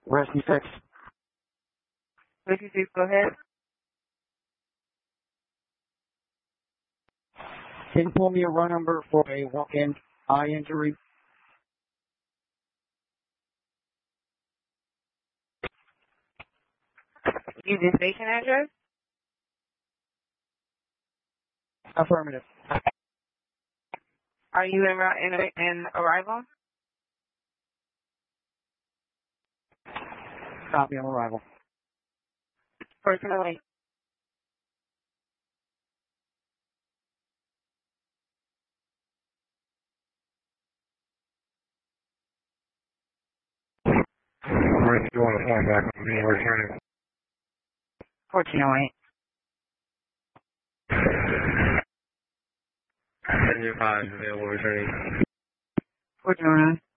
Rescue 6. Rescue 6, go ahead. Can you pull me a run number for a walk-in eye injury? Using station address? Affirmative. Are you in arrival? Copy on arrival. Personally. Rescue on the fly back on me, returning. 1408. Your 5 available returning. 1409.